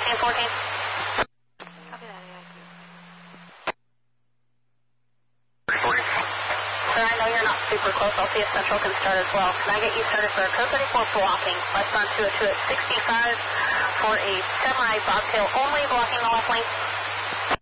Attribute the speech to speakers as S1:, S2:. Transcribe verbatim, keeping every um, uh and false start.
S1: fourteen fourteen.
S2: Copy that, A I Q.
S1: Sir, I know you're not super close. I'll see if Central can start as well. Can I get you started for a code thirty-four blocking? Westbound two oh two at sixty-five for a semi-bobtail only blocking the left lane.